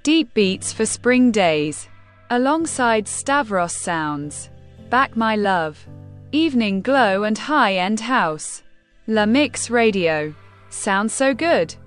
Deep beats for spring days. Alongside Stavros sounds. Back My Love. Evening glow and high-end house. La Mix Radio. Sounds so good.